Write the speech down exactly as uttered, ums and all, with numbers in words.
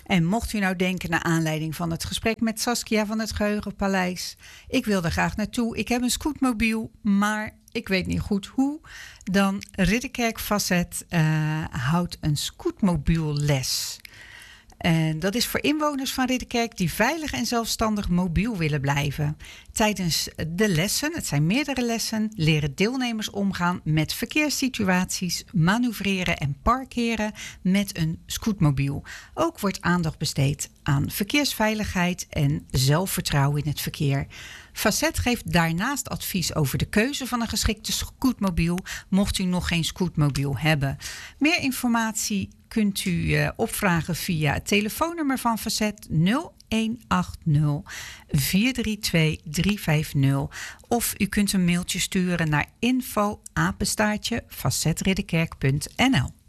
En mocht u nou denken naar aanleiding van het gesprek met Saskia van het Geheugenpaleis, ik wil er graag naartoe, ik heb een scootmobiel, maar ik weet niet goed hoe, dan Ridderkerk Facet uh, houdt een scootmobielles. En dat is voor inwoners van Ridderkerk die veilig en zelfstandig mobiel willen blijven. Tijdens de lessen, het zijn meerdere lessen, leren deelnemers omgaan met verkeerssituaties, manoeuvreren en parkeren met een scootmobiel. Ook wordt aandacht besteed aan verkeersveiligheid en zelfvertrouwen in het verkeer. Facet geeft daarnaast advies over de keuze van een geschikte scootmobiel, mocht u nog geen scootmobiel hebben. Meer informatie kunt u uh, opvragen via het telefoonnummer van Facet nul een acht nul vier drie twee drie vijf nul. Of u kunt een mailtje sturen naar info apenstaartje facetridderkerk punt n l.